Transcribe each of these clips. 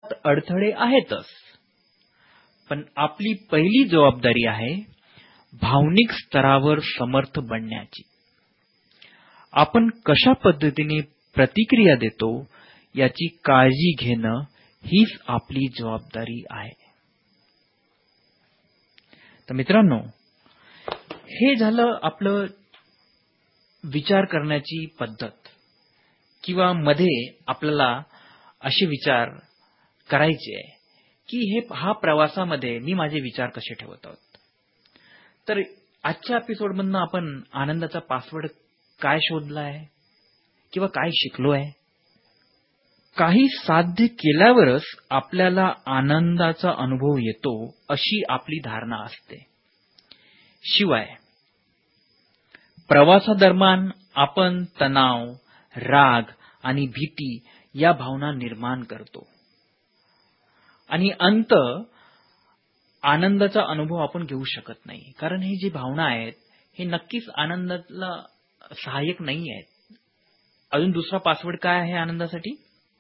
अडथळे आहेतच, पण आपली पहिली जबाबदारी आहे भावनिक स्तरावर समर्थ बनण्याची. आपण कशा पद्धतीने प्रतिक्रिया देतो याची काळजी घेणं हीच आपली जबाबदारी आहे. तर मित्रांनो, हे झालं आपलं विचार करण्याची पद्धत, किंवा मध्ये आपल्याला असे विचार करायचे की हा प्रवासामध्ये मी माझे विचार कसे ठेवत आहोत. तर आजच्या एपिसोडमधनं आपण आनंदाचा पासवर्ड काय शोधला आहे किंवा काय शिकलो आहे. काही साध्य केल्यावरच आपल्याला आनंदाचा अनुभव येतो अशी आपली धारणा असते. शिवाय प्रवासादरम्यान आपण तणाव, राग आणि भीती या भावना निर्माण करतो आणि आनंदाचा अनुभव आपण घेऊ शकत नाही, कारण हे जे भावना आहेत हे नक्कीच आनंदाला सहाय्यक नाही आहेत. अजून दुसरा पासवर्ड काय आहे आनंदासाठी?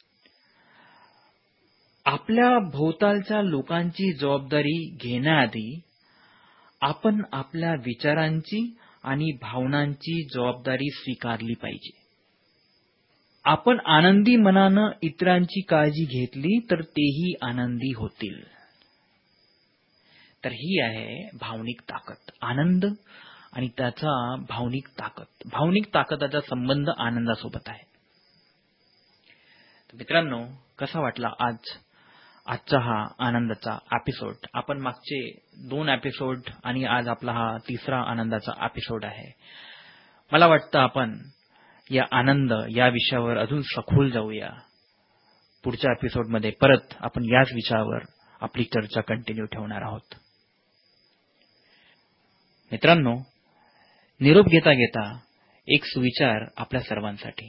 आपल्या भोवतालच्या लोकांची जबाबदारी घेण्याआधी आपण आपल्या विचारांची आणि भावनांची जबाबदारी स्वीकारली पाहिजे. आपण आनंदी मनानं इतरांची काळजी घेतली तर तेही आनंदी होतील. तर ही आहे भावनिक ताकद. आनंद आणि त्याचा भावनिक ताकद. भावनिक ताकदाचा संबंध आनंदासोबत आहे. मित्रांनो, कसा वाटला आजचा हा आनंदाचा एपिसोड? आपण मागचे 2 एपिसोड आणि आज आपला हा तिसरा आनंदाचा एपिसोड आहे. मला वाटतं आपण या आनंद या विषयावर अजून सखोल जाऊया. पुढच्या एपिसोडमध्ये परत आपण याच विषयावर आपली चर्चा कंटिन्यू ठेवणार आहोत. मित्रांनो, निरोप घेता घेता एक सुविचार आपल्या सर्वांसाठी.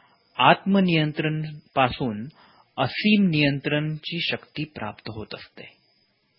आत्मनियंत्रण पासून असीम नियंत्रणची शक्ती प्राप्त होत असते.